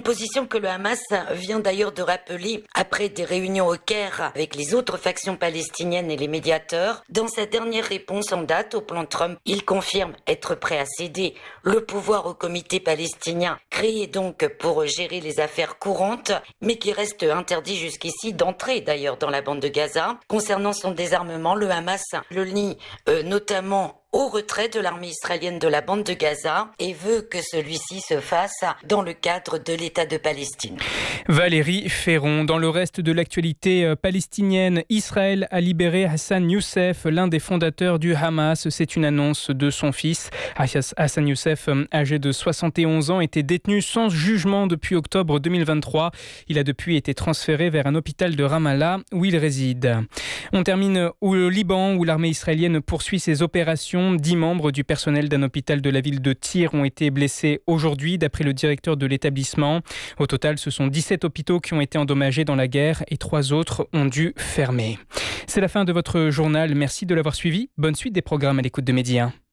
position que le Hamas vient d'ailleurs de rappeler après des réunions au Caire avec les autres factions palestiniennes et les médiateurs. Dans sa dernière réponse en date au plan Trump, il confirme être prêt à céder le pouvoir au comité palestinien, créé donc pour gérer les affaires courantes, mais qui reste interdit jusqu'ici d'entrer d'ailleurs dans la bande de Gaza. Concernant son désarmement, le Hamas le nie notamment au retrait de l'armée israélienne de la bande de Gaza et veut que celui-ci se fasse dans le cadre de l'État de Palestine. Valérie Ferron. Dans le reste de l'actualité palestinienne, Israël a libéré Hassan Youssef, l'un des fondateurs du Hamas. C'est une annonce de son fils. Hassan Youssef, âgé de 71 ans, était détenu sans jugement depuis octobre 2023. Il a depuis été transféré vers un hôpital de Ramallah où il réside. On termine au Liban où l'armée israélienne poursuit ses opérations. 10 membres du personnel d'un hôpital de la ville de Tyr ont été blessés aujourd'hui, d'après le directeur de l'établissement. Au total, ce sont 17 hôpitaux qui ont été endommagés dans la guerre et 3 autres ont dû fermer. C'est la fin de votre journal. Merci de l'avoir suivi. Bonne suite des programmes à l'écoute de Média 1.